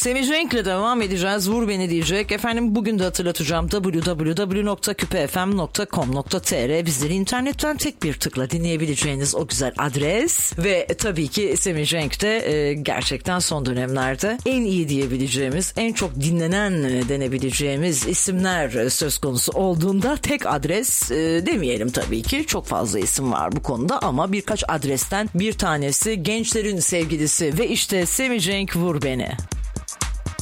Semih Cenk'le devam edeceğiz. Vur beni diyecek. Efendim bugün de hatırlatacağım. www.küpefm.com.tr bizleri internetten tek bir tıkla dinleyebileceğiniz o güzel adres. Ve tabii ki Semih Cenk de gerçekten son dönemlerde en iyi diyebileceğimiz, en çok dinlenen denebileceğimiz isimler söz konusu olduğunda tek adres demeyelim tabii ki. Çok fazla isim var bu konuda ama birkaç adresten bir tanesi gençlerin sevgilisi ve işte Semih Cenk Vur Beni.